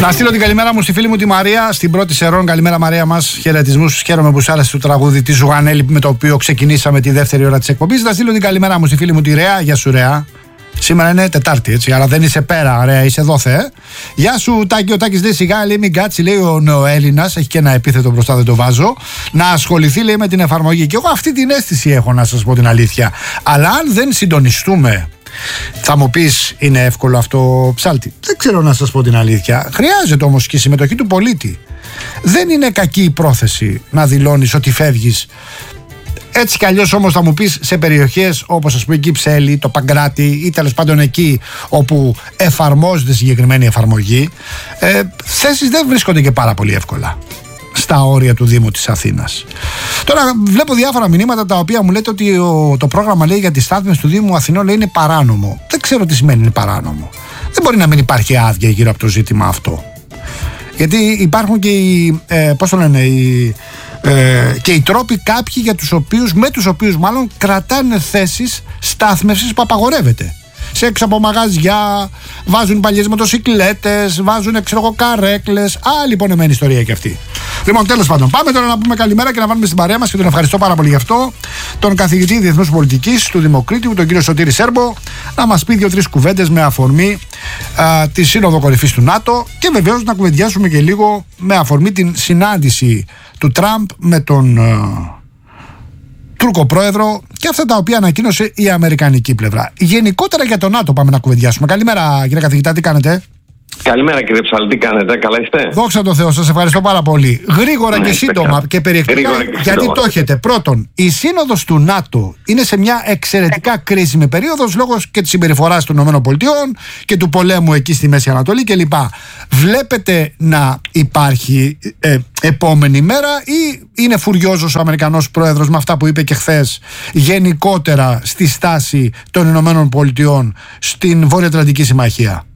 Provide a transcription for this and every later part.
Να στείλω την καλημέρα μου στη φίλη μου τη Μαρία, στην πρώτη Σερών. Καλημέρα Μαρία μας, χαιρετισμούς. Χαίρομαι που σ' άρεσε το τραγούδι της Ζουγανέλη με το οποίο ξεκινήσαμε τη δεύτερη ώρα της εκπομπής. Να στείλω την καλημέρα μου στη φίλη μου τη Ρέα. Γεια σου Ρέα. Σήμερα είναι Τετάρτη, έτσι, άρα δεν είσαι πέρα, Ρέα, είσαι εδώ, θε. Γεια σου Τάκη, ο Τάκης λέει σιγά, λέει μην κάτσει, λέει ο νεοέλληνας, έχει και ένα επίθετο μπροστά, δεν το βάζω, να ασχοληθεί, λέει, με την εφαρμογή. Και εγώ αυτή την αίσθηση έχω, να σας πω την αλήθεια. Αλλά αν δεν συντονιστούμε, θα μου πεις, είναι εύκολο αυτό, Ψάλτη? Δεν ξέρω, να σας πω την αλήθεια. Χρειάζεται όμως και η συμμετοχή του πολίτη. Δεν είναι κακή η πρόθεση να δηλώνεις ότι φεύγεις. Έτσι κι αλλιώς όμως θα μου πεις, σε περιοχές όπως ας πούμε εκεί Ψέλη, το Παγκράτη ή τέλος πάντων εκεί όπου εφαρμόζεται συγκεκριμένη εφαρμογή, θέσεις δεν βρίσκονται και πάρα πολύ εύκολα στα όρια του Δήμου της Αθήνας. Τώρα βλέπω διάφορα μηνύματα τα οποία μου λέτε ότι το πρόγραμμα, λέει, για τις στάθμες του Δήμου Αθηνών, λέει, είναι παράνομο. Δεν ξέρω τι σημαίνει είναι παράνομο. Δεν μπορεί να μην υπάρχει άδεια γύρω από το ζήτημα αυτό. Γιατί υπάρχουν και οι, πώς το λένε, και οι τρόποι κάποιοι με τους οποίους μάλλον κρατάνε θέσεις στάθμευσης που απαγορεύεται. Σε έξω από μαγαζιά, βάζουν παλιές μοτοσυκλέτες, βάζουν καρέκλες. Άλλη πονεμένη ιστορία και αυτή. Λοιπόν, τέλος πάντων, πάμε τώρα να πούμε καλημέρα και να βάλουμε στην παρέα μας, και τον ευχαριστώ πάρα πολύ γι' αυτό, τον καθηγητή Διεθνούς Πολιτικής του Δημοκρίτου, τον κύριο Σωτήρη Σέρμπο, να μας πει 2-3 κουβέντες με αφορμή τη Σύνοδο Κορυφής του ΝΑΤΟ και βεβαίως να κουβεντιάσουμε και λίγο με αφορμή την συνάντηση του Τραμπ με τον Τούρκο πρόεδρο και αυτά τα οποία ανακοίνωσε η αμερικανική πλευρά. Γενικότερα για το ΝΑΤΟ πάμε να κουβεντιάσουμε. Καλημέρα κύριε καθηγητά, τι κάνετε? Καλημέρα κύριε Ψαλτή, τι κάνετε, καλά είστε? Δόξα τω Θεώ, σας ευχαριστώ πάρα πολύ. Γρήγορα και σύντομα και περιεκτικά, γιατί το έχετε. Πρώτον, η σύνοδος του ΝΑΤΟ είναι σε μια εξαιρετικά κρίσιμη περίοδος λόγω και της συμπεριφοράς των ΗΠΑ και του πολέμου εκεί στη Μέση Ανατολή κλπ. Βλέπετε να υπάρχει επόμενη μέρα ή είναι φουριόζος ο Αμερικανός πρόεδρος με αυτά που είπε και χθες γενικότερα στη στάση των ΗΠΑ στην Βορειοατλαντική Συμμαχία?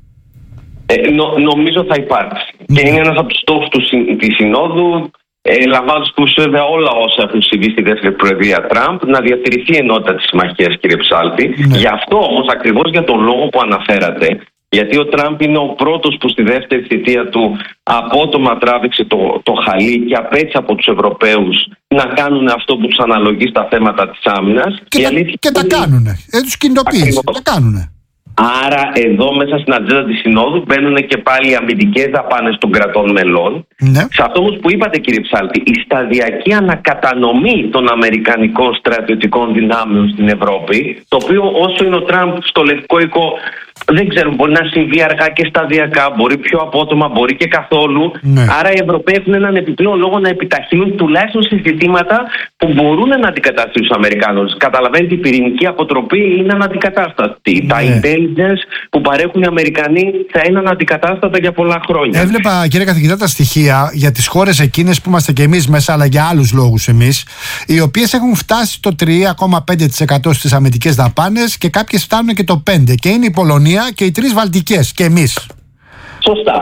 Νομίζω θα υπάρξει. Και είναι ένας από τους στόχους της Συνόδου, λαμβάνοντας βέβαια όλα όσα έχουν συμβεί στη δεύτερη προεδρία Τραμπ, να διατηρηθεί η ενότητα της συμμαχίας, κύριε Ψάλτη. Γι' αυτό όμως, ακριβώς για τον λόγο που αναφέρατε, γιατί ο Τραμπ είναι ο πρώτος που στη δεύτερη θητεία του απότομα τράβηξε το χαλί και απέτυχε από τους Ευρωπαίους να κάνουν αυτό που τους αναλογεί στα θέματα της άμυνας. Και τα κάνουνε. Τους κινητοποιήσει. Τα κάνουνε. Άρα εδώ μέσα στην ατζέντα της Συνόδου μπαίνουν και πάλι οι αμυντικές δαπάνες των κρατών μελών. Ναι. Σε αυτό όμως που είπατε κύριε Ψάλτη, η σταδιακή ανακατανομή των αμερικανικών στρατιωτικών δυνάμεων στην Ευρώπη, το οποίο όσο είναι ο Τραμπ στο Λευκό Οίκο, δεν ξέρω, μπορεί να συμβεί αργά και σταδιακά, μπορεί πιο απότομα, μπορεί και καθόλου. Ναι. Άρα οι Ευρωπαίοι έχουν έναν επιπλέον λόγο να επιταχύνουν τουλάχιστον σε ζητήματα που μπορούν να αντικαταστήσουν τους Αμερικάνους. Καταλαβαίνετε, η πυρηνική αποτροπή είναι αναντικατάστατη. Ναι. Τα intelligence που παρέχουν οι Αμερικανοί θα είναι αναντικατάστατα για πολλά χρόνια. Έβλεπα, κύριε καθηγητά, τα στοιχεία για τις χώρες εκείνες που είμαστε και εμείς μέσα, αλλά για άλλους λόγους εμείς, οι οποίες έχουν φτάσει στο 3,5% στις αμυντικές δαπάνες και κάποιες φτάνουν και το 5%. Και είναι η Πολωνία και οι 3 Βαλτικές και εμείς. Σωστά.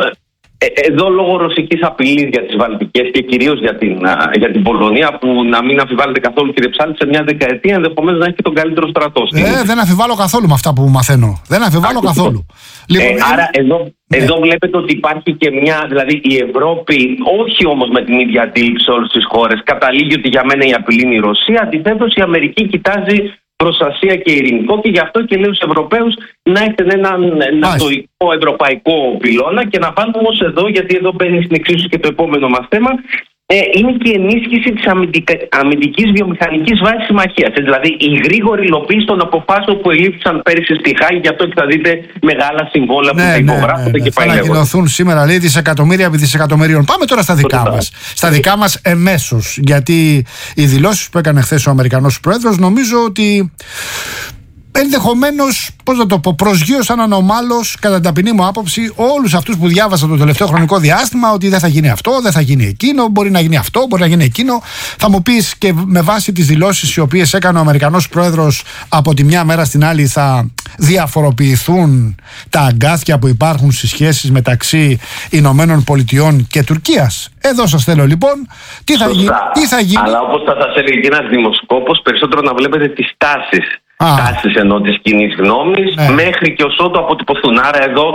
Εδώ λόγω ρωσικής απειλής για τις Βαλτικές και κυρίως για την Πολωνία, που να μην αμφιβάλλετε καθόλου κύριε Ψάλτη, σε μια δεκαετία ενδεχομένως να έχει και τον καλύτερο στρατό. Δεν αμφιβάλλω καθόλου με αυτά που μαθαίνω. Δεν αμφιβάλλω καθόλου. Άρα εδώ βλέπετε ότι υπάρχει και μια, δηλαδή η Ευρώπη, όχι όμως με την ίδια αντίληψη σε όλες τις χώρες, καταλήγει ότι για μένα η απειλή είναι η Ρωσία. Αντιθέτως η Αμερική κοιτάζει προς Ασία και ειρηνικό, και γι' αυτό και λέω στους Ευρωπαίους να έχετε έναν νατοϊκό ευρωπαϊκό πυλώνα. Και να πάμε όμως εδώ, γιατί εδώ μπαίνει στην εξίσου και το επόμενο μας θέμα, είναι και η ενίσχυση της αμυντικής βιομηχανικής βάσης συμμαχίας. Δηλαδή η γρήγορη υλοποίηση των αποφάσεων που ελήφθησαν πέρυσι στη Χάγη, γι' αυτό και θα δείτε μεγάλα συμβόλαια που θα υπογράφονται και πάλι. Θα ανακοινωθούν σήμερα, λέει, δισεκατομμύρια επί δισεκατομμυρίων. Πάμε τώρα στα δικά μας. Στα δικά μας εμέσως. Γιατί οι δηλώσεις που έκανε χθες ο Αμερικανός πρόεδρος, νομίζω ότι ενδεχομένως, πώς να το πω, προσγείωσαν ανομάλως, κατά την ταπεινή μου άποψη, όλους αυτούς που διάβασα το τελευταίο χρονικό διάστημα, ότι δεν θα γίνει αυτό, δεν θα γίνει εκείνο, μπορεί να γίνει αυτό, μπορεί να γίνει εκείνο. Θα μου πεις, και με βάση τις δηλώσεις οι οποίες έκανε ο Αμερικανός πρόεδρος, από τη μια μέρα στην άλλη θα διαφοροποιηθούν τα αγκάθια που υπάρχουν στις σχέσεις μεταξύ Ηνωμένων Πολιτειών και Τουρκίας. Εδώ σας θέλω λοιπόν, τι θα γίνει. Αλλά όπως θα σας έλεγε και ένας δημοσκόπος, περισσότερο να βλέπετε τις τάσεις. Τάσεις ενώ της κοινής γνώμης, μέχρι και ως ότου αποτυπωθούν. Άρα εδώ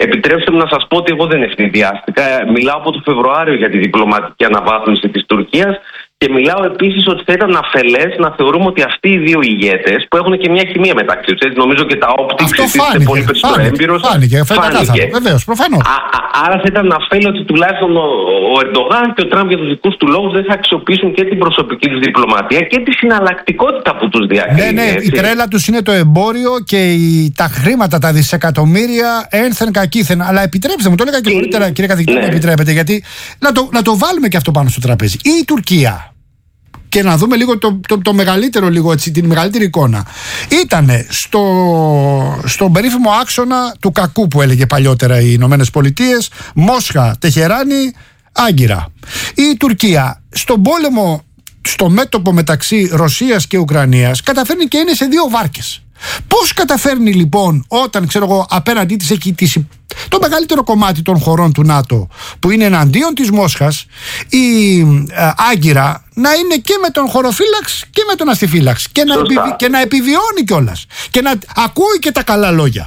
Επιτρέψτε μου να σας πω ότι εγώ δεν ευνηδιάστηκα. Μιλάω από το Φεβρουάριο για τη διπλωματική αναβάθμιση της Τουρκίας και μιλάω επίσης ότι θα ήταν αφελές να θεωρούμε ότι αυτοί οι δύο ηγέτες που έχουν και μια χημεία μεταξύ τους, νομίζω και τα όπτιξη είστε πολύ περισσότερο έμπειρος. Φάνηκε. Βεβαίως, προφανώς. Άρα θα ήταν αφέλη ότι τουλάχιστον ο Ερντογάν και ο Τραμπ για τους δικούς του λόγους δεν θα αξιοποιήσουν και την προσωπική τους διπλωματία και τη συναλλακτικότητα που τους διακρίνει. Ναι, η τρέλα τους είναι το εμπόριο και τα χρήματα, τα δισεκατομμύρια ένθεν κακήθεν. Αλλά επιτρέψτε μου, το έλεγα και νωρίτερα, κύριε καθηγητή, μου επιτρέπετε, γιατί να το βάλουμε και αυτό πάνω στο τραπέζι. Η Τουρκία. Και να δούμε λίγο το μεγαλύτερο, την μεγαλύτερη εικόνα. Ήτανε στον περίφημο άξονα του κακού που έλεγε παλιότερα οι Ηνωμένες Πολιτείες, Μόσχα, Τεχεράνη, Άγκυρα. Η Τουρκία στον πόλεμο, στο μέτωπο μεταξύ Ρωσίας και Ουκρανίας, καταφέρνει και είναι σε δύο βάρκες. Πώς καταφέρνει λοιπόν όταν, ξέρω εγώ, απέναντί της έχει το μεγαλύτερο κομμάτι των χωρών του ΝΑΤΟ που είναι εναντίον της Μόσχας, η Άγκυρα να είναι και με τον χωροφύλαξ και με τον αστιφύλαξ και να επιβιώνει κιόλας και να ακούει και τα καλά λόγια.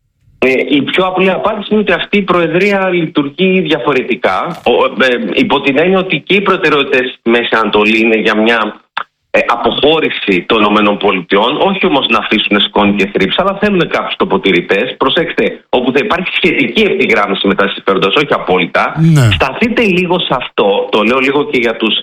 Η πιο απλή απάντηση είναι ότι αυτή η προεδρία λειτουργεί διαφορετικά, υπό την έννοια ότι και οι προτεραιότητες στη Μέση Ανατολή είναι για μια αποχώρηση των ΗΠΑ, όχι όμως να αφήσουν σκόνη και θρύψη, αλλά θέλουν κάποιους τοποτηρητές. Προσέξτε, όπου θα υπάρχει σχετική ευθυγράμμιση με τα συμφέροντα, όχι απόλυτα. Ναι. Σταθείτε λίγο σε αυτό, το λέω λίγο και για τους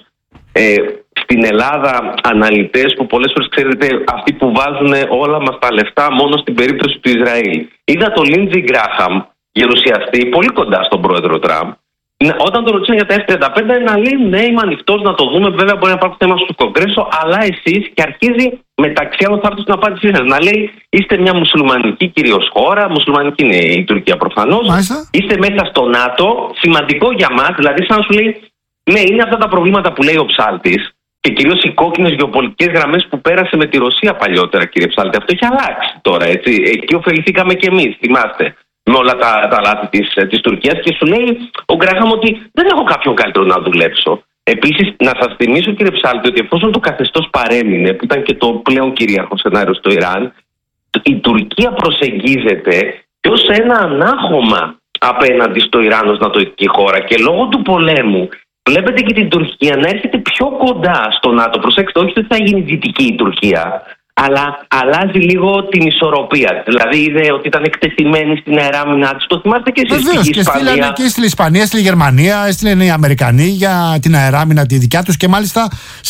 στην Ελλάδα αναλυτές που πολλές φορές, ξέρετε, αυτοί που βάζουν όλα μας τα λεφτά μόνο στην περίπτωση του Ισραήλ. Είδα τον Λίντζι Γκράχαμ, γερουσιαστή, πολύ κοντά στον πρόεδρο Τραμπ. Όταν τον ρωτήσαν για τα F-35, να λέει ναι, είμαι ανοιχτός να το δούμε. Βέβαια, μπορεί να υπάρχουν θέματα στο Κογκρέσο, αλλά εσείς, και αρχίζει μεταξύ άλλων, θα έρθω στην απάντησή σας, να λέει είστε μια μουσουλμανική κυρίως χώρα, μουσουλμανική είναι η Τουρκία προφανώς. Είστε μέσα στο ΝΑΤΟ, σημαντικό για μας, δηλαδή, σαν να σου λέει ναι, είναι αυτά τα προβλήματα που λέει ο ψάλτης και κυρίως οι κόκκινες γεωπολιτικές γραμμές που πέρασε με τη Ρωσία παλιότερα, κύριε Ψάλτη. Αυτό έχει αλλάξει τώρα, έτσι. Εκεί ωφεληθήκαμε κι εμείς, θυμάστε, με όλα τα λάθη της Τουρκίας, και σου λέει ο Γκράχαμ ότι δεν έχω κάποιον καλύτερο να δουλέψω. Επίσης, να σας θυμίσω, κύριε Ψάλτη, ότι εφόσον το καθεστώς παρέμεινε, που ήταν και το πλέον κυρίαρχο σενάριο στο Ιράν, η Τουρκία προσεγγίζεται και ως ένα ανάχωμα απέναντι στο Ιράν ως νατοϊκή χώρα, και λόγω του πολέμου βλέπετε και την Τουρκία να έρχεται πιο κοντά στο ΝΑΤΟ. Προσέξτε, όχι ότι θα γίνει δυτική η Τουρκία, αλλά αλλάζει λίγο την ισορροπία. Δηλαδή είδε ότι ήταν εκτεθειμένη στην αεράμινά της. Το θυμάστε και εσείς. Βεβαίως, και στείλανε και στην Ισπανία, έστειλε η Γερμανία, έστειλαν οι Αμερικανοί για την αεράμινα τη δικιά τους, και μάλιστα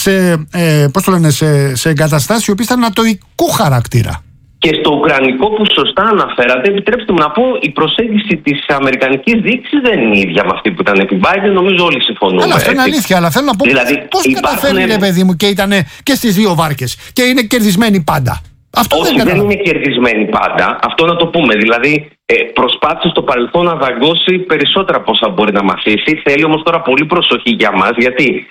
σε εγκαταστάσεις οι οποίες ήταν νατοϊκού χαρακτήρα. Και στο ουκρανικό που σωστά αναφέρατε, επιτρέψτε μου να πω, η προσέγγιση της αμερικανικής διοίκησης δεν είναι ίδια με αυτή που ήταν επί Biden. Νομίζω όλοι συμφωνούμε. Αλλά αυτό είναι αλήθεια. Αλλά θέλω να πω, δηλαδή, πώς καταφέρνει, ρε παιδί μου, και ήταν και στις δύο βάρκες και είναι κερδισμένοι πάντα. Αυτό όχι, δεν είναι κερδισμένοι πάντα. Αυτό να το πούμε. Δηλαδή, προσπάθησε στο παρελθόν να δαγκώσει περισσότερα από όσα μπορεί να μαθήσει. Θέλει όμως τώρα πολύ προσοχή για μας, γιατί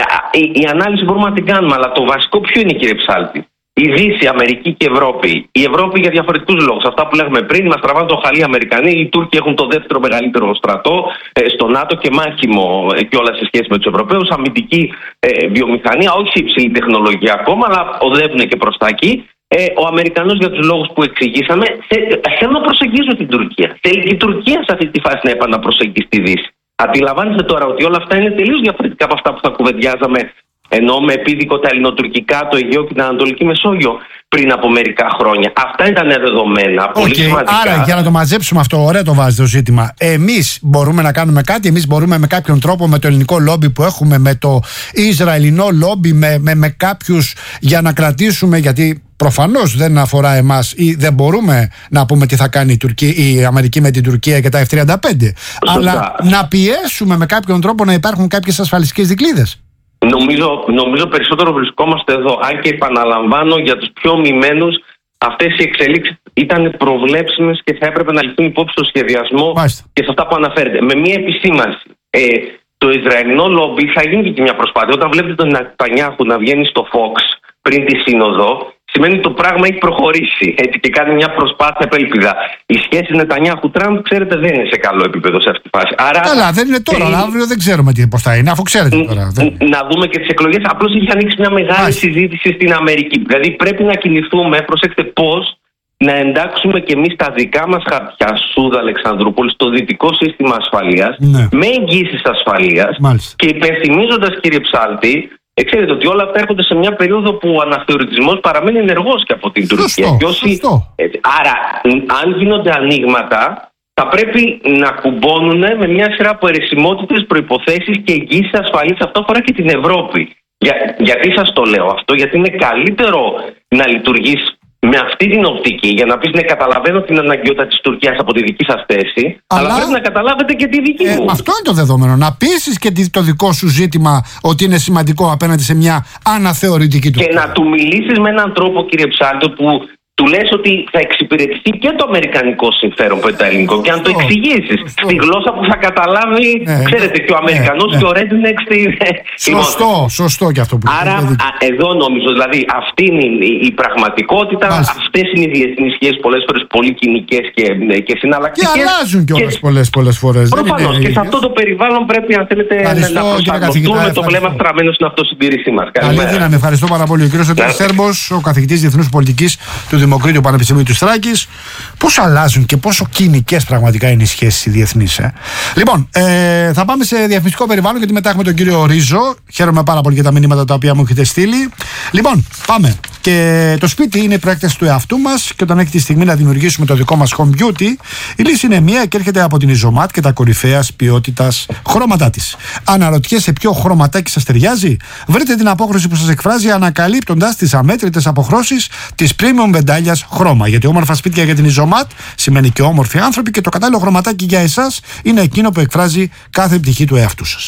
η ανάλυση μπορούμε να την κάνουμε. Αλλά το βασικό ποιο είναι, κύριε Ψάλτη? Η Δύση, Αμερική και Ευρώπη. Η Ευρώπη για διαφορετικούς λόγους. Αυτά που λέγαμε πριν, μας τραβάνε το χαλί οι Αμερικανοί. Οι Τούρκοι έχουν το δεύτερο μεγαλύτερο στρατό στο ΝΑΤΟ και μάχημο και όλα σε σχέση με τους Ευρωπαίους. Αμυντική βιομηχανία, όχι υψηλή τεχνολογία ακόμα, αλλά οδεύουν και προς τα εκεί. Ο Αμερικανός, για τους λόγους που εξηγήσαμε, θέλουν να προσεγγίζουν την Τουρκία. Θέλει και η Τουρκία σε αυτή τη φάση να επαναπροσεγγίσει τη Δύση. Αντιλαμβάνεστε τώρα ότι όλα αυτά είναι τελείως διαφορετικά από αυτά που θα κουβεντιάζαμε, ενώ με επίδικο τα ελληνοτουρκικά, το Αιγαίο και την Ανατολική Μεσόγειο πριν από μερικά χρόνια. Αυτά ήταν δεδομένα. Πολύ σημαντικά. Άρα, για να το μαζέψουμε αυτό, ωραία το βάζετε το ζήτημα. Εμείς μπορούμε να κάνουμε κάτι, εμείς μπορούμε με κάποιον τρόπο, με το ελληνικό λόμπι που έχουμε, με το Ισραηλινό λόμπι, με κάποιους, για να κρατήσουμε, γιατί προφανώς δεν αφορά εμάς ή δεν μπορούμε να πούμε τι θα κάνει η Αμερική με την Τουρκία και τα F-35. Αλλά να πιέσουμε με κάποιον τρόπο να υπάρχουν κάποιες ασφαλιστικές δικλείδες. Νομίζω περισσότερο βρισκόμαστε εδώ. Αν και επαναλαμβάνω, για τους πιο μειμένους, αυτές οι εξελίξεις ήταν προβλέψιμες και θα έπρεπε να ληφθούν υπόψη στο σχεδιασμό. Μάλιστα. Και σε αυτά που αναφέρετε. Με μία επισήμανση. Το Ισραηλινό λόμπι θα γίνει και μια προσπάθεια. Όταν βλέπετε τον Νετανιάχου να βγαίνει στο Fox πριν τη σύνοδο, σημαίνει ότι το πράγμα έχει προχωρήσει, έτσι, και κάνει μια προσπάθεια απέλπιδα. Η σχέση Νετανιάχου-Τραμπ, ξέρετε, δεν είναι σε καλό επίπεδο σε αυτή τη φάση. Άρα, καλά, δεν είναι τώρα, αλλά αύριο δεν ξέρουμε πώς θα είναι, αφού ξέρετε τώρα. Να δούμε και τις εκλογές. Απλώς έχει ανοίξει μια μεγάλη συζήτηση στην Αμερική. Δηλαδή πρέπει να κινηθούμε, προσέξτε πώς, να εντάξουμε και εμείς τα δικά μας χαρτιά, Σούδα Αλεξανδρούπολη, στο δυτικό σύστημα ασφαλείας, με εγγύσεις ασφαλείας. Και υπενθυμίζοντας, κύριε Ψάλτη, ξέρετε ότι όλα αυτά έρχονται σε μια περίοδο που ο αναθεωρητισμός παραμένει ενεργός και από την Τουρκία. Άρα, αν γίνονται ανοίγματα, θα πρέπει να κουμπώνουν με μια σειρά από αιρεσιμότητες, προϋποθέσεις και εγγύσεις ασφαλής. Αυτό αφορά και την Ευρώπη. Γιατί σας το λέω αυτό? Γιατί είναι καλύτερο να λειτουργείς με αυτή την οπτική, για να πεις, ναι, καταλαβαίνω την αναγκαιότητα της Τουρκίας από τη δική σας θέση, αλλά πρέπει να καταλάβετε και τη δική μου. Αυτό είναι το δεδομένο. Να πείσεις και το δικό σου ζήτημα ότι είναι σημαντικό απέναντι σε μια αναθεωρητική Τουρκία. Και να του μιλήσεις με έναν τρόπο, κύριε Ψάλτο, που του λες ότι θα εξυπηρετηθεί και το αμερικανικό συμφέρον που το ελληνικό, και αν το εξηγήσεις στη γλώσσα που θα καταλάβει, ξέρετε, και ο Αμερικανός και ο Redneck. Σωστό και αυτό που άρα, εδώ νομίζω, δηλαδή, αυτή είναι η πραγματικότητα. Αυτές είναι οι διεθνείς σχέσεις, πολλές φορές πολύ κοινικές και συναλλακτικές. Και αλλάζουν κιόλας πολλές φορές. Προφανώς. Και σε αυτό το περιβάλλον πρέπει, αν θέλετε, να προσαρμοστούμε το βλέμμα στραμμένο στην αυτοσυντήρησή μας. Καλή δύναμη. Ευχαριστώ πάρα πολύ. Ο κύριος Σέρμπος, ο καθηγητής Διεθνούς Πολιτικής του Δημοκρίτου Πανεπιστημίου του Στράκης. Πώς αλλάζουν και πόσο κοινικές πραγματικά είναι οι σχέσεις οι διεθνείς. Λοιπόν, θα πάμε σε διαφημιστικό περιβάλλον, γιατί μετά έχουμε τον κύριο Ρίζο. Χαίρομαι πάρα πολύ για τα μηνύματα τα οποία μου έχετε στείλει. Λοιπόν, πάμε. Και το σπίτι είναι η προέκταση του εαυτού μας, και όταν έχει τη στιγμή να δημιουργήσουμε το δικό μας home beauty, η λύση είναι μία και έρχεται από την Ιζωμάτ και τα κορυφαίας ποιότητας χρώματά της. Αναρωτιέσαι ποιο χρωματάκι σας ταιριάζει? Βρείτε την απόχρωση που σας εκφράζει, ανακαλύπτοντας τις αμέτρητες αποχρώσεις της premium βεντάλιας χρώμα. Γιατί όμορφα σπίτια για την Ιζωμάτ σημαίνει και όμορφοι άνθρωποι, και το κατάλληλο χρωματάκι για εσάς είναι εκείνο που εκφράζει κάθε πτυχή του εαυτού σας.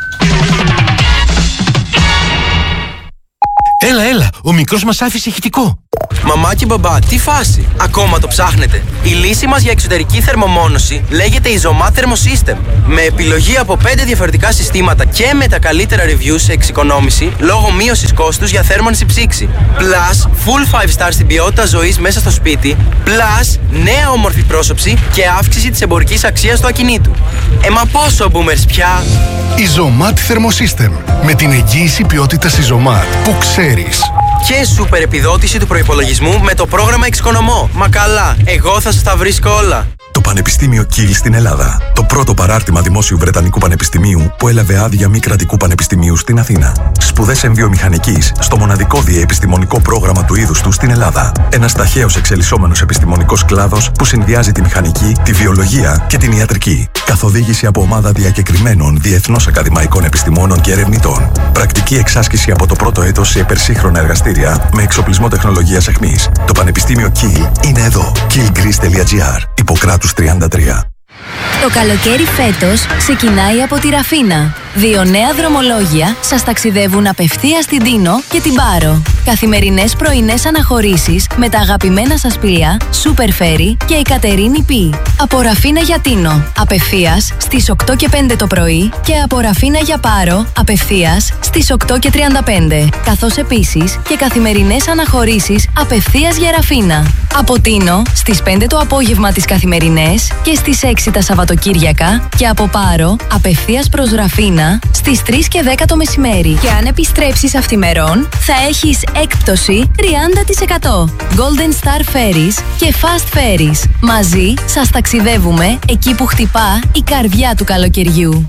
Έλα, ο μικρός μας άφησε ηχητικό. Μαμά και μπαμπά, τι φάση? Ακόμα το ψάχνετε? Η λύση μας για εξωτερική θερμομόνωση λέγεται Izomat Thermosystem. Με επιλογή από 5 διαφορετικά συστήματα και με τα καλύτερα reviews σε εξοικονόμηση λόγω μείωσης κόστους για θέρμανση ψήξη. Plus, full 5 star στην ποιότητα ζωής μέσα στο σπίτι. Plus, νέα όμορφη πρόσωψη και αύξηση της εμπορικής αξίας του ακινήτου. Μα πόσο boomers πια? Izomat Thermosystem. Με την εγγύηση ποιότητας Izomat που ξέρεις. Και σούπερ επιδότηση του προϋπολογισμού με το πρόγραμμα Εξοικονομώ. Μα καλά, εγώ θα σας τα βρίσκω όλα. Το Πανεπιστήμιο Kiel στην Ελλάδα. Το πρώτο παράρτημα δημόσιου Βρετανικού Πανεπιστημίου που έλαβε άδεια μη κρατικού πανεπιστημίου στην Αθήνα. Σπουδές εμβιομηχανικής στο μοναδικό διεπιστημονικό πρόγραμμα του είδους του στην Ελλάδα. Ένας ταχαίως εξελισσόμενος επιστημονικός κλάδος που συνδυάζει τη μηχανική, τη βιολογία και την ιατρική. Καθοδήγηση από ομάδα διακεκριμένων διεθνώς ακαδημαϊκών επιστημόνων και ερευνητών. Πρακτική εξάσκηση από το πρώτο έτος σε υπερσύγχρονα εργαστήρια με εξοπλισμό τεχνολογίας αιχμής. Το Πανεπιστήμιο Kiel είναι εδώ. kielgreece.gr. Ιπποκράτους 33. Το καλοκαίρι φέτος ξεκινάει από τη Ραφίνα. 2 νέα δρομολόγια σας ταξιδεύουν απευθείας στην Τίνο και την Πάρο. Καθημερινές πρωινές αναχωρήσεις με τα αγαπημένα σας πλοία Super Ferry και η Κατερίνη Πι. Από Ραφίνα για Τίνο, απευθείας στις 8 και 5 το πρωί, και από Ραφίνα για Πάρο, απευθείας στις 8 και 35. Καθώς επίσης και καθημερινές αναχωρήσεις απευθείας για Ραφίνα. Από Τίνο στις 5 το απόγευμα τις καθημερινές και στις 6 τα Σαββατοκύριακα, και από Πάρο απευθείας προς Ραφίνα στις 3 και 10 το μεσημέρι. Και αν επιστρέψεις αυθημερών, θα έχεις έκπτωση 30%. Golden Star Ferries και Fast Ferries. Μαζί σας ταξιδεύουμε εκεί που χτυπά η καρδιά του καλοκαιριού.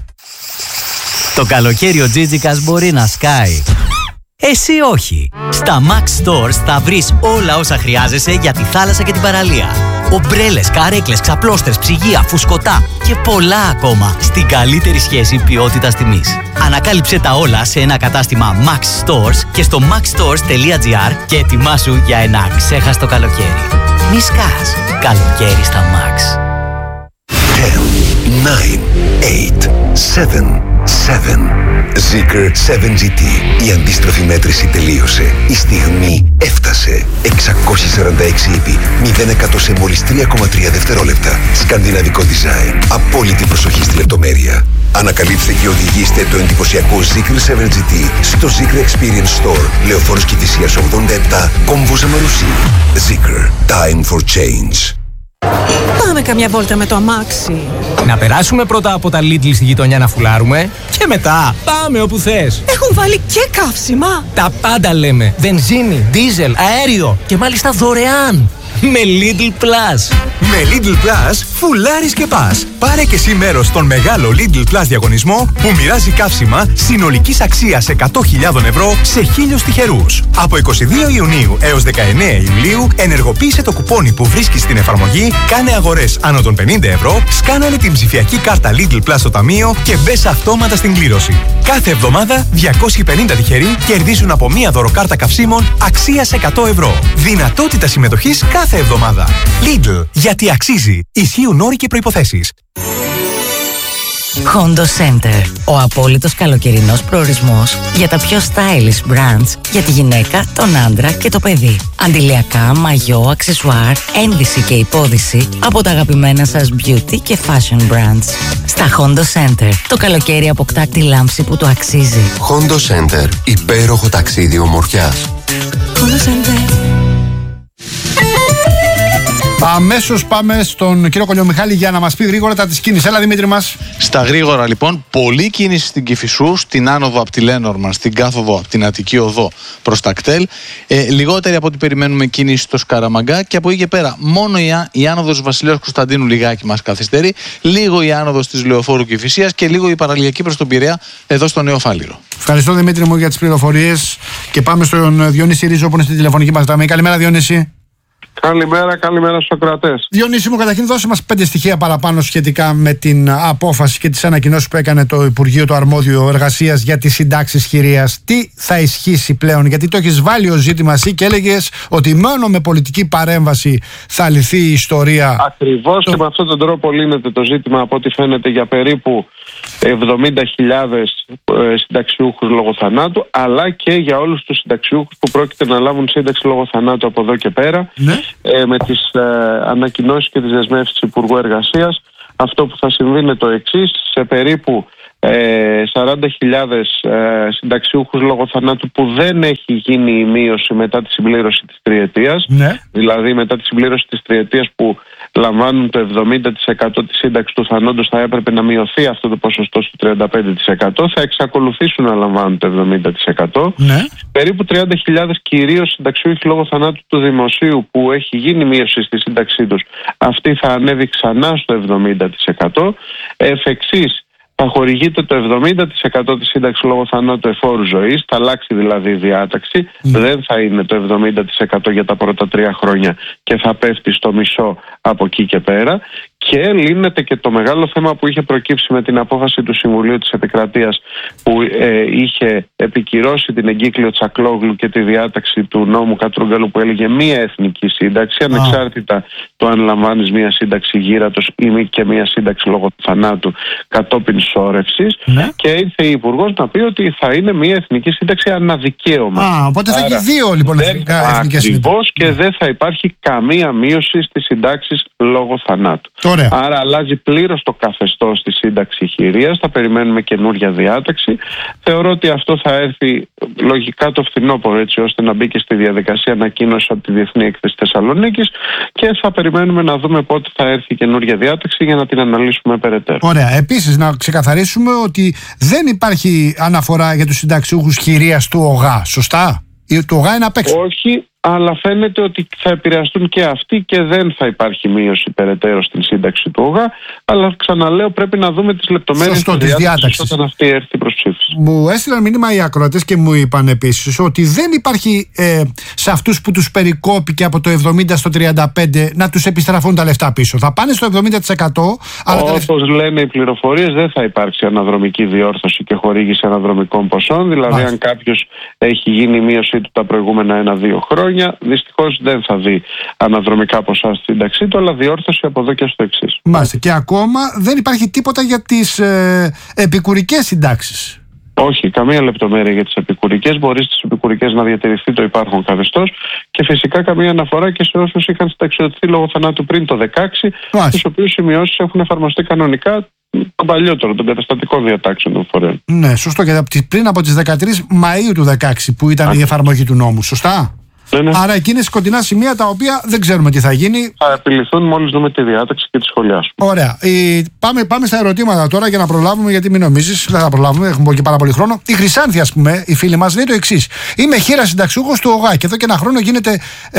Το καλοκαίρι ο Τζίτζικας μπορεί να σκάει. Εσύ όχι. Στα Max Stores θα βρεις όλα όσα χρειάζεσαι για τη θάλασσα και την παραλία. Ομπρέλες, καρέκλες, ξαπλώστρες, ψυγεία, φουσκωτά και πολλά ακόμα στην καλύτερη σχέση ποιότητας-τιμής. Ανακάλυψε τα όλα σε ένα κατάστημα Max Stores και στο maxstores.gr και ετοιμάσου για ένα ξέχαστο καλοκαίρι. Μη σκάς. Καλοκαίρι στα Max. 10, 9, 8, 7, 7. Zeekr 7GT. Η αντίστροφη μέτρηση τελείωσε. Η στιγμή έφτασε. 646 ύπη. 0% σε μόλις 3,3 δευτερόλεπτα. Σκανδιναβικό design. Απόλυτη προσοχή στη λεπτομέρεια. Ανακαλύψτε και οδηγήστε το εντυπωσιακό Zeekr 7GT στο Zeekr Experience Store. Λεωφόρος Κηφισίας 87, κόμβος Αμαρουσί. Zeekr. Time for change. Πάμε καμιά βόλτα με το αμάξι. Να περάσουμε πρώτα από τα Lidl στη γειτονιά να φουλάρουμε και μετά πάμε όπου θες. Έχουν βάλει και καύσιμα. Τα πάντα λέμε. Βενζίνη, δίζελ, αέριο και μάλιστα δωρεάν. με Lidl Plus. Με Lidl Plus, φουλάρεις και πας. Πάρε και εσύ μέρος στον μεγάλο Lidl Plus διαγωνισμό που μοιράζει καύσιμα συνολικής αξίας 100.000 ευρώ σε 1.000 τυχερούς. Από 22 Ιουνίου έως 19 Ιουλίου ενεργοποίησε το κουπόνι που βρίσκεις στην εφαρμογή, κάνε αγορές άνω των 50 ευρώ, σκάναρε την ψηφιακή κάρτα Lidl Plus στο ταμείο και μπες αυτόματα στην κλήρωση. Κάθε εβδομάδα 250 τυχεροί κερδίζουν από μία δωροκάρτα καυσίμων αξίας 100 ευρώ. Δυνατότητα συμμετοχής κάθε εβδομάδα. Lidl, γιατί αξίζει. Ισχύουν όροι και προϋποθέσεις. Hondo Center. Ο απόλυτος καλοκαιρινός προορισμός για τα πιο stylish brands για τη γυναίκα, τον άντρα και το παιδί. Αντιλιακά, μαγιό, αξεσουάρ, ένδυση και υπόδυση από τα αγαπημένα σας beauty και fashion brands. Στα Hondo Center, το καλοκαίρι αποκτά τη λάμψη που το αξίζει. Hondo Center. Υπέροχο ταξίδι ομορφιάς. Hondo Center. Αμέσως πάμε στον κύριο Κολιομιχάλη για να μας πει γρήγορα τα της κίνησης. Έλα Δημήτρη μας. Στα γρήγορα λοιπόν, πολλή κίνηση στην Κηφισού, στην άνοδο από τη Λένορμαν, στην κάθοδο από την Αττική Οδό προς τα κτέλ. Λιγότερη από ό,τι περιμένουμε κίνηση στο Σκαραμαγκά και από εκεί και πέρα μόνο η άνοδος Βασιλέως Κωνσταντίνου λιγάκι μας καθυστερεί, λίγο η άνοδος της Λεωφόρου Κηφισίας και λίγο η παραλιακή προς τον Πειραιά εδώ στο Νέο Φάληρο. Ευχαριστώ Δημήτρη μου για τις πληροφορίες και πάμε στον Διονύση Ρίζο που είναι στη τηλεφωνική μας γραμμή. Καλημέρα Διονύση. Καλημέρα στους ακροατές. Διονύση μου, καταρχήν δώσε μας 5 στοιχεία παραπάνω σχετικά με την απόφαση και τις ανακοινώσεις που έκανε το Υπουργείο το Αρμόδιο Εργασίας για τις συντάξεις χειρίας. Τι θα ισχύσει πλέον, γιατί το έχεις βάλει ως ζήτημα εσύ και έλεγες ότι μόνο με πολιτική παρέμβαση θα λυθεί η ιστορία. Ακριβώς και με αυτόν τον τρόπο λύνεται το ζήτημα από ό,τι φαίνεται για περίπου 70.000 συνταξιούχους λόγω θανάτου, αλλά και για όλους τους συνταξιούχους που πρόκειται να λάβουν σύνταξη λόγω θανάτου από εδώ και πέρα. Ναι. Με τις ανακοινώσεις και τις δεσμεύσεις του Υπουργού Εργασίας, αυτό που θα συμβεί είναι το εξής: σε περίπου 40.000 συνταξιούχους λόγω θανάτου που δεν έχει γίνει η μείωση μετά τη συμπλήρωση της τριετίας, ναι. Δηλαδή μετά τη συμπλήρωση της τριετίας που λαμβάνουν το 70% της σύνταξης του θανόντος, θα έπρεπε να μειωθεί αυτό το ποσοστό στο 35%, θα εξακολουθήσουν να λαμβάνουν το 70%. Ναι. Περίπου 30.000 κυρίως συνταξιούχοι λόγω θανάτου του δημοσίου που έχει γίνει μείωση στη σύνταξή τους, αυτή θα ανέβει ξανά στο 70%. Εφ' εξής, θα χορηγείται το 70% της σύνταξης λόγω θανάτου εφόρου ζωής, θα αλλάξει δηλαδή η διάταξη, δεν θα είναι το 70% για τα πρώτα 3 χρόνια και θα πέφτει στο μισό από εκεί και πέρα. Και λύνεται και το μεγάλο θέμα που είχε προκύψει με την απόφαση του Συμβουλίου της Επικρατείας που είχε επικυρώσει την εγκύκλιο Τσακλόγλου και τη διάταξη του νόμου Κατρούγκαλου που έλεγε μία εθνική σύνταξη, ανεξάρτητα το αν λαμβάνεις μία σύνταξη γύρατος ή και μία σύνταξη λόγω θανάτου κατόπιν σώρευσης. Ναι. Και ήρθε η Υπουργός να πει ότι θα είναι μία εθνική σύνταξη αναδικαίωμα. Οπότε θα έχει 2 λοιπόν εθνικές σύνταξεις. Ακριβώς, και δεν θα υπάρχει καμία μείωση στις συντάξεις λόγω θανάτου. Ωραία. Άρα αλλάζει πλήρως το καθεστώς της σύνταξης χειρίας, θα περιμένουμε καινούρια διάταξη. Θεωρώ ότι αυτό θα έρθει λογικά το φθινόπωρο, έτσι ώστε να μπει και στη διαδικασία ανακοίνωση από τη Διεθνή Έκθεση Θεσσαλονίκης, και θα περιμένουμε να δούμε πότε θα έρθει καινούρια διάταξη για να την αναλύσουμε περαιτέρω. Ωραία. Επίσης να ξεκαθαρίσουμε ότι δεν υπάρχει αναφορά για τους συνταξιούχους χειρίας του ΟΓΑ, σωστά? Το ΟΓΑ είναι απ' έξω. Όχι, αλλά φαίνεται ότι θα επηρεαστούν και αυτοί και δεν θα υπάρχει μείωση περαιτέρω στην σύνταξη του ΟΓΑ. Αλλά ξαναλέω, πρέπει να δούμε τις λεπτομέρειες της διάταξης όταν αυτή έρθει προς ψήφιση. Μου έστειλαν μήνυμα οι ακροατές και μου είπαν επίσης ότι δεν υπάρχει σε αυτούς που τους περικόπηκε από το 70% στο 35% να τους επιστραφούν τα λεφτά πίσω. Θα πάνε στο 70%. Αλλά όπως λένε οι πληροφορίες, δεν θα υπάρξει αναδρομική διόρθωση και χορήγηση αναδρομικών ποσών. Δηλαδή, αν κάποιος έχει γίνει η μείωσή του τα προηγούμενα 1-2 χρόνια, δυστυχώς δεν θα δει αναδρομικά ποσά στη σύνταξή του, αλλά διόρθωση από εδώ και στο εξής. Μάλιστα. Και ακόμα δεν υπάρχει τίποτα για τις επικουρικές συντάξεις. Όχι, καμία λεπτομέρεια για τις επικουρικές. Μπορεί στις επικουρικές να διατηρηθεί το υπάρχον καθεστώς και φυσικά καμία αναφορά και σε όσους είχαν συνταξιοδοτηθεί λόγω θανάτου πριν το 2016, στους οποίους οι μειώσεις έχουν εφαρμοστεί κανονικά τον παλιότερο, των καταστατικών διατάξεων των φορέων. Ναι, σωστό. Και πριν από τις 13 Μαΐου του 2016 που ήταν η εφαρμογή του νόμου, σωστά. Ναι. Άρα εκείνες σκοτεινά σημεία τα οποία δεν ξέρουμε τι θα γίνει. Θα επιληθούν μόλις δούμε τη διάταξη και τη σχολιάσουμε. Ωραία. Πάμε στα ερωτήματα τώρα για να προλάβουμε, γιατί μην νομίζεις, δεν θα προλάβουμε, έχουμε και πάρα πολύ χρόνο. Η Χρυσάνθη, ας πούμε, η φίλη μας, λέει το εξής: είμαι χείρα συνταξιούχος του ΟΓΑ και εδώ και 1 χρόνο γίνεται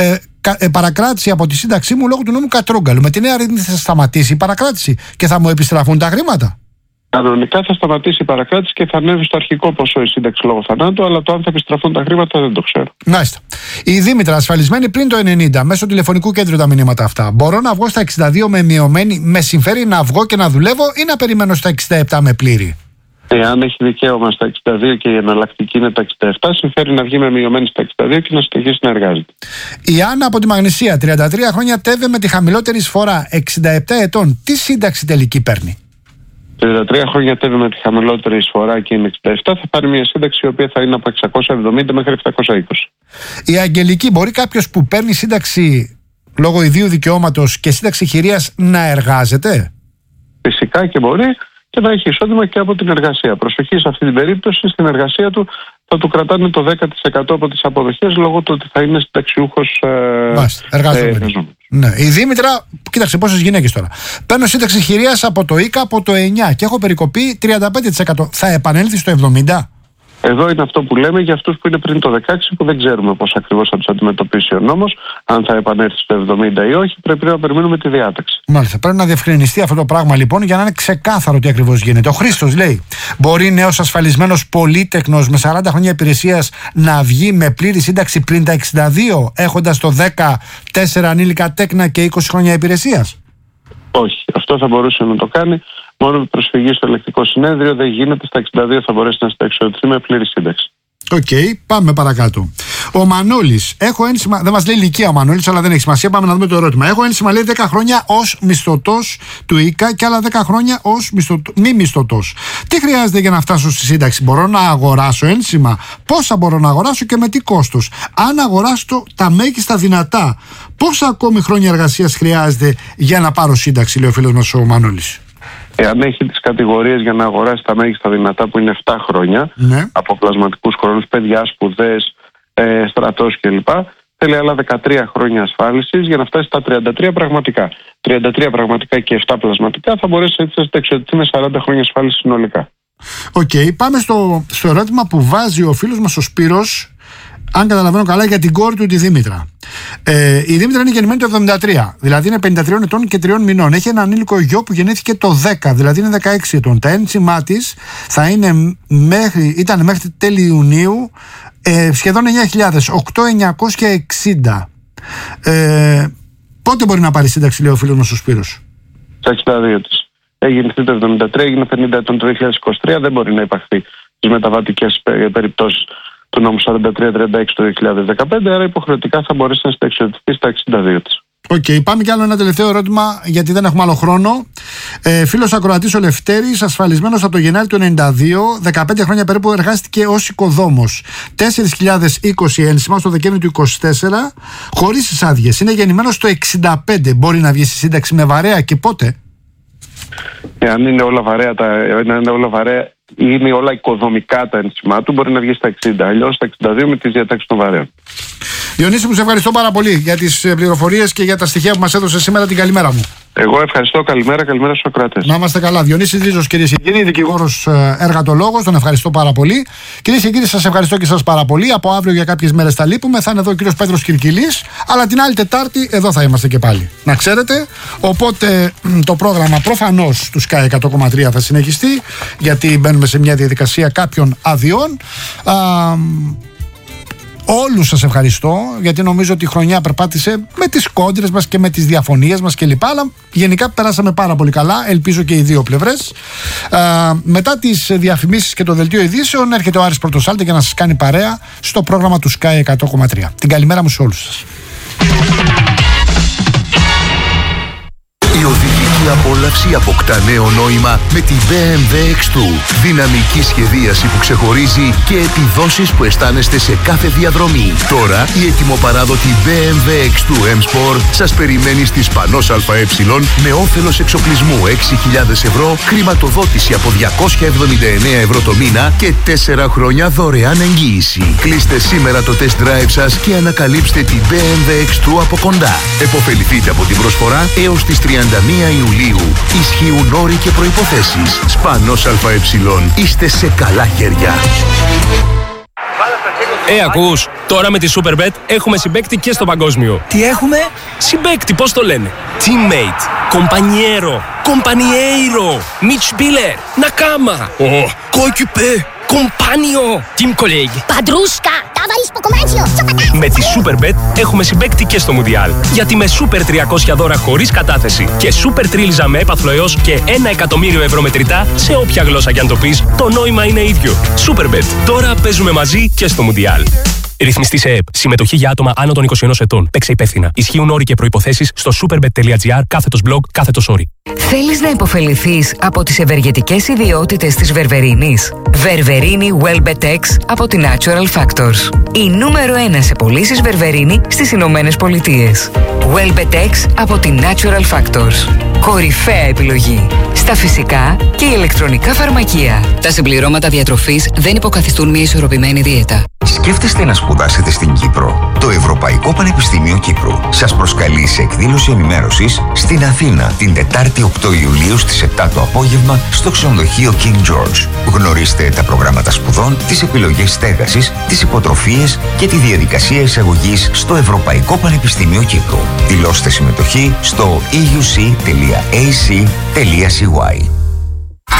παρακράτηση από τη σύνταξή μου λόγω του νόμου Κατρούγκαλου. Με τη νέα ρύθμιση θα σταματήσει η παρακράτηση και θα μου επιστραφούν τα χρήματα. Κανονικά θα σταματήσει η παρακράτηση και θα ανέβει στο αρχικό ποσό η σύνταξη λόγω θανάτου, αλλά το αν θα επιστραφούν τα χρήματα δεν το ξέρω. Μάλιστα. Η Δήμητρα, ασφαλισμένη πριν το 90, μέσω τηλεφωνικού κέντρου τα μηνύματα αυτά. Μπορώ να βγω στα 62 με μειωμένη, με συμφέρει να βγω και να δουλεύω ή να περιμένω στα 67 με πλήρη? Εάν έχει δικαίωμα στα 62 και η εναλλακτική είναι τα 67, συμφέρει να βγει με μειωμένη στα 62 και να συνεχίσει να εργάζεται. Η Άννα από τη Μαγνησία, 33 χρόνια, τέβε με τη χαμηλότερη εισφορά, 67 ετών. Τι σύνταξη τελική παίρνει? 33 χρόνια τέβε με τη χαμηλότερη εισφορά και είναι 67, θα πάρει μια σύνταξη η οποία θα είναι από 670 μέχρι 720. Η Αγγελική, μπορεί κάποιος που παίρνει σύνταξη λόγω ιδίου δικαιώματος και σύνταξη χειρίας να εργάζεται? Φυσικά και μπορεί και να έχει εισόδημα και από την εργασία. Προσοχή σε αυτή την περίπτωση, στην εργασία του θα του κρατάνε το 10% από τις αποδοχές λόγω του ότι θα είναι συνταξιούχος εργαζόμενος. Ναι. Η Δήμητρα, κοίταξε πόσες γυναίκες τώρα. Παίρνω σύνταξη χειρίας από το ΙΚΑ από το 9 και έχω περικοπεί 35%. Θα επανέλθει στο 70%? Εδώ είναι αυτό που λέμε για αυτούς που είναι πριν το 16, που δεν ξέρουμε πώς ακριβώς θα τους αντιμετωπίσει ο νόμος. Αν θα επανέλθει στο 70 ή όχι, πρέπει να περιμένουμε τη διάταξη. Μάλιστα. Πρέπει να διευκρινιστεί αυτό το πράγμα λοιπόν για να είναι ξεκάθαρο τι ακριβώς γίνεται. Ο Χρήστος λέει: μπορεί νέος ασφαλισμένος πολύτεκνος με 40 χρόνια υπηρεσίας να βγει με πλήρη σύνταξη πριν τα 62, έχοντας το 10 4 ανήλικα τέκνα και 20 χρόνια υπηρεσίας? Όχι. Αυτό θα μπορούσε να το κάνει μόνο με προσφυγή στο ελεκτικό συνέδριο. Δεν γίνεται. Στα 62 θα μπορέσει να συνταξιοδοτηθεί με πλήρη σύνταξη. Οκ, πάμε παρακάτω. Ο Μανώλης, έχω ένσημα, δεν μας λέει ηλικία ο Μανώλης, αλλά δεν έχει σημασία. Πάμε να δούμε το ερώτημα. Έχω ένσημα, λέει, 10 χρόνια ως μισθωτός του ΙΚΑ και άλλα 10 χρόνια ως μη μισθωτός. Τι χρειάζεται για να φτάσω στη σύνταξη? Μπορώ να αγοράσω ένσημα? Πόσα μπορώ να αγοράσω και με τι κόστος? Αν αγοράσω τα μέγιστα δυνατά, πόσα ακόμη χρόνια εργασίας χρειάζεται για να πάρω σύνταξη, λέει ο φίλος μας ο Μανώλης. Εάν έχει τις κατηγορίες για να αγοράσει τα μέγιστα δυνατά που είναι 7 χρόνια, από πλασματικούς χρόνους, παιδιά, σπουδές, στρατός κλπ., θέλει άλλα 13 χρόνια ασφάλισης για να φτάσει στα 33 πραγματικά. 33 πραγματικά και 7 πλασματικά θα μπορέσει έτσι να συνταξιοδοτηθεί με 40 χρόνια ασφάλισης συνολικά. Οκ, πάμε στο ερώτημα που βάζει ο φίλος μας ο Σπύρος, αν καταλαβαίνω καλά, για την κόρη του τη Δήμητρα. Η Δήμητρα είναι γεννημένη το 73, δηλαδή είναι 53 ετών και 3 μηνών. Έχει ένα ανήλικο γιο που γεννήθηκε το 10, δηλαδή είναι 16 ετών. Τα ένσημά της θα είναι ήταν μέχρι τέλη Ιουνίου σχεδόν 9.000, 8.960. Πότε μπορεί να πάρει σύνταξη, λέει ο φίλος μας ο Σπύρος? Στα 62 της. Έγινε το 73, έγινε 50 ετών το 2023, δεν μπορεί να υπαχθεί στις μεταβατικές περιπτώσεις του νόμου 43-36 το 2015, άρα υποχρεωτικά θα μπορέσει να συνταξιοδοτηθεί στα 62 της. Οκ, πάμε κι άλλο ένα τελευταίο ερώτημα, γιατί δεν έχουμε άλλο χρόνο. Φίλος ακροατής ο Λευτέρης, ασφαλισμένος από το Γενάρη του 92, 15 χρόνια περίπου εργάστηκε ως οικοδόμος. 4.020 ένσημα στο Δεκέμβριο του 24, χωρίς τις άδειες. Είναι γεννημένος το 65. Μπορεί να βγει στη σύνταξη με βαρέα και πότε? Αν είναι όλα βαρέα, είναι όλα οικοδομικά τα ένσημά του, μπορεί να βγει στα 60. Αλλιώς στα 62 με τις διατάξεις των βαρέων. Διονύση μου, σε ευχαριστώ πάρα πολύ για τις πληροφορίες και για τα στοιχεία που μας έδωσε σήμερα. Την καλημέρα μου. Εγώ ευχαριστώ. Καλημέρα στους ακροατές. Να είμαστε καλά. Διονύσης Ρίζος, κυρίες και κύριοι, δικηγόρος εργατολόγος. Τον ευχαριστώ πάρα πολύ. Κυρίες και κύριοι, σας ευχαριστώ και σας πάρα πολύ. Από αύριο για κάποιες μέρες θα λείπουμε. Θα είναι εδώ ο κύριος Πέτρος Κυρκυλής. Αλλά την άλλη Τετάρτη εδώ θα είμαστε και πάλι. Να ξέρετε. Οπότε το πρόγραμμα προφανώς του Sky 100,3 θα συνεχιστεί. Γιατί μπαίνουμε σε μια διαδικασία κάποιων αδειών. Όλους σας ευχαριστώ, γιατί νομίζω ότι η χρονιά περπάτησε με τις κόντρες μας και με τις διαφωνίες μας κλπ. Αλλά γενικά περάσαμε πάρα πολύ καλά, ελπίζω και οι δύο πλευρές. Μετά τις διαφημίσεις και το δελτίο ειδήσεων έρχεται ο Άρης Πρωτοσάλτη για να σας κάνει παρέα στο πρόγραμμα του Sky 100,3. Την καλημέρα μου σε όλους σας. Η οδηγική απόλαυση αποκτά νέο νόημα με τη BMW X2. Δυναμική σχεδίαση που ξεχωρίζει και επιδόσεις που αισθάνεστε σε κάθε διαδρομή. Τώρα η ετοιμοπαράδοτη BMW X2 M Sport σας περιμένει στη Σπανός ΑΕ με όφελος εξοπλισμού 6.000 ευρώ, χρηματοδότηση από 279 ευρώ το μήνα και 4 χρόνια δωρεάν εγγύηση. Κλείστε σήμερα το test drive σας και ανακαλύψτε την BMW X2 από κοντά. Εποφεληθείτε από την προσφορά έως τις 31 Ιουλίου. Ισχύουν όροι και προϋποθέσεις. Σπανός ΑΕ. Είστε σε καλά χέρια. Ακούς, τώρα με τη Superbet έχουμε συμπαίκτη και στο παγκόσμιο. Τι έχουμε? Συμπαίκτη, πώς το λένε? Teammate, compañero, compañeiro, Mitspieler, Nakama, coéquipier, compagnon, team colleague. Παντρούσκα, ταβαρίσκο κομμάτσιο, Με τη Superbet έχουμε συμπαίκτη και στο Μουντιάλ. Γιατί με Super 300 δώρα χωρίς κατάθεση και Super Τρίλιζα με έπαθλο έως και 1 εκατομμύριο ευρώ μετρητά σε όποια γλώσσα κι αν το πεις, το νόημα είναι ίδιο. Superbet. Τώρα παίζουμε μαζί και στο Μουντιάλ. Ρυθμιστή σε ΕΠ. Συμμετοχή για άτομα άνω των 21 ετών. Παίξε υπεύθυνα. Ισχύουν όροι και προϋποθέσεις στο superbet.gr/blog/όροι. Θέλεις να υποφεληθείς από τις ευεργετικές ιδιότητες της βερβερίνης? Βερβερίνη Wellbetex από τη Natural Factors. Η νούμερο 1 σε πωλήσεις βερβερίνη στις Ηνωμένες Πολιτείες. Wellbetex από τη Natural Factors. Κορυφαία επιλογή στα φυσικά και ηλεκτρονικά φαρμακεία. Τα συμπληρώματα διατροφής δεν υποκαθιστούν μια ισορροπημένη δίαιτα. Σκέφτεστε να σπουδάσετε στην Κύπρο? Το Ευρωπαϊκό Πανεπιστήμιο Κύπρου σας προσκαλεί σε εκδήλωση ενημέρωσης στην Αθήνα την Τετάρτη 8 Ιουλίου στις 7 το απόγευμα στο ξενοδοχείο King George. Γνωρίστε τα προγράμματα σπουδών, τις επιλογές στέγασης, τις υποτροφίες και τη διαδικασία εισαγωγής στο Ευρωπαϊκό Πανεπιστήμιο Κύπρου. Δηλώστε συμμετοχή στο euc.ac.cy.